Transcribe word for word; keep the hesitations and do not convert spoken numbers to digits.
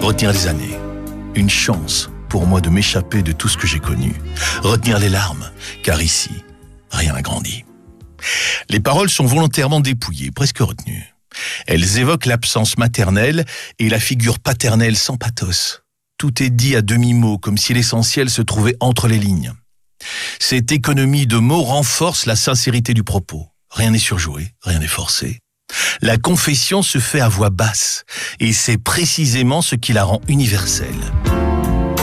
Retenir les années. Une chance pour moi de m'échapper de tout ce que j'ai connu. Retenir les larmes, car ici, rien n'a grandi. Les paroles sont volontairement dépouillées, presque retenues. Elles évoquent l'absence maternelle et la figure paternelle sans pathos. Tout est dit à demi-mot, comme si l'essentiel se trouvait entre les lignes. Cette économie de mots renforce la sincérité du propos. Rien n'est surjoué, rien n'est forcé. La confession se fait à voix basse, et c'est précisément ce qui la rend universelle.